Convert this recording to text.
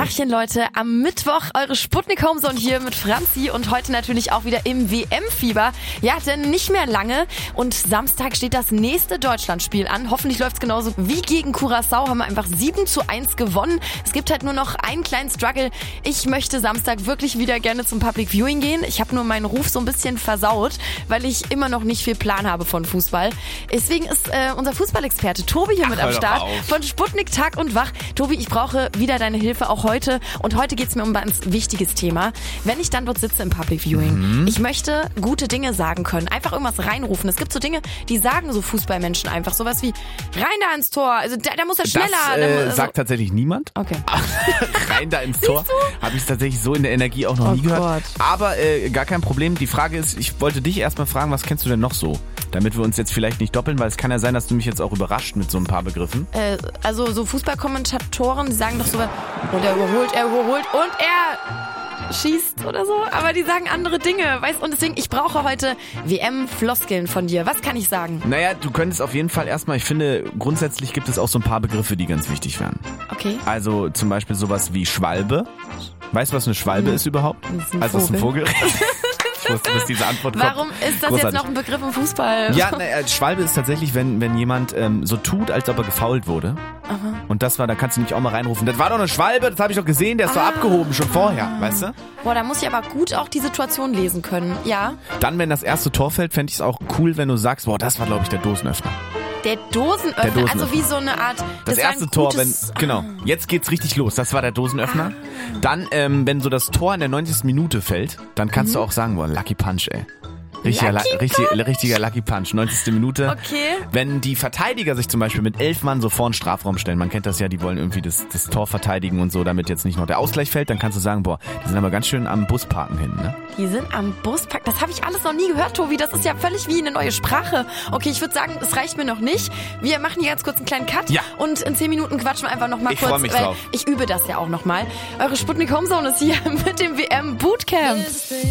Tachchen, Leute. Am Mittwoch eure Sputnik Homezone hier mit Franzi und heute natürlich auch wieder im WM-Fieber. Ja, denn nicht mehr lange und Samstag steht das nächste Deutschlandspiel an. Hoffentlich läuft's genauso wie gegen Curaçao. Haben wir einfach 7-1 gewonnen. Es gibt halt nur noch einen kleinen Struggle. Ich möchte Samstag wirklich wieder gerne zum Public Viewing gehen. Ich habe nur meinen Ruf so ein bisschen versaut, weil ich immer noch nicht viel Plan habe von Fußball. Deswegen ist unser Fußballexperte Tobi hier mit am Start von Sputnik Tag und Wach. Tobi, ich brauche wieder deine Hilfe auch heute. Und heute geht's mir um ein ganz wichtiges Thema. Wenn ich dann dort sitze im Public Viewing, ich möchte gute Dinge sagen können. Einfach irgendwas reinrufen. Es gibt so Dinge, die sagen so Fußballmenschen einfach. Sowas wie, rein da ins Tor. Also da muss er schneller. Das sagt tatsächlich niemand. Okay. Rein da ins Tor. Habe ich tatsächlich so in der Energie auch noch nie gehört. Gott. Aber gar kein Problem. Die Frage ist, ich wollte dich erstmal fragen, was kennst du denn noch so? Damit wir uns jetzt vielleicht nicht doppeln, weil es kann ja sein, dass du mich jetzt auch überrascht mit so ein paar Begriffen. Also so Fußballkommentatoren, die sagen doch so, und er überholt und er schießt oder so, aber die sagen andere Dinge, weißt? Und deswegen, ich brauche heute WM-Floskeln von dir. Was kann ich sagen? Naja, du könntest auf jeden Fall erstmal, ich finde, grundsätzlich gibt es auch so ein paar Begriffe, die ganz wichtig wären. Okay. Also zum Beispiel sowas wie Schwalbe. Weißt du, was eine Schwalbe ist überhaupt? Das ist ein Vogel. Ich wusste, dass diese Antwort kommt. Warum ist das jetzt noch ein Begriff im Fußball? Ja, Schwalbe ist tatsächlich, wenn jemand so tut, als ob er gefoult wurde. Aha. Und das war, da kannst du mich auch mal reinrufen. Das war doch eine Schwalbe, das habe ich doch gesehen, der ist doch abgehoben, schon vorher, weißt du? Boah, da muss ich aber gut auch die Situation lesen können, ja? Dann, wenn das erste Tor fällt, fände ich es auch cool, wenn du sagst, boah, das war, glaube ich, der Dosenöffner. Der Dosenöffner, also wie so eine Art... Das erste Tor, genau, jetzt geht's richtig los, das war der Dosenöffner. Dann, wenn so das Tor in der 90. Minute fällt, dann kannst du auch sagen, boah, Lucky Punch, ey. Richtiger Lucky Punch, 90. Minute. Okay. Wenn die Verteidiger sich zum Beispiel mit 11 Mann so vor den Strafraum stellen, man kennt das ja, die wollen irgendwie das Tor verteidigen und so, damit jetzt nicht noch der Ausgleich fällt, dann kannst du sagen, boah, die sind aber ganz schön am Busparken hin, ne? Die sind am Busparken, das habe ich alles noch nie gehört, Tobi, das ist ja völlig wie eine neue Sprache. Okay, ich würde sagen, es reicht mir noch nicht. Wir machen hier ganz kurz einen kleinen Cut und in 10 Minuten quatschen wir einfach noch mal kurz. Ich freue mich drauf. Ich übe das ja auch noch mal. Eure Sputnik Homezone ist hier mit dem WM Bootcamp.